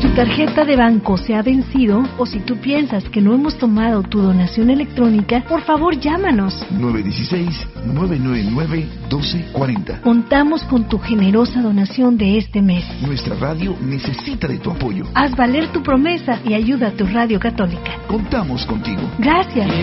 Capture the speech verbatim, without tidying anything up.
tu tarjeta de banco se ha vencido o si tú piensas que no hemos tomado tu donación electrónica, por favor llámanos. nueve uno seis, nueve nueve nueve, uno dos cuatro cero. Contamos con tu generosa donación de este mes. Nuestra radio necesita de tu apoyo. Haz valer tu promesa y ayuda a tu radio católica. Contamos contigo. Gracias.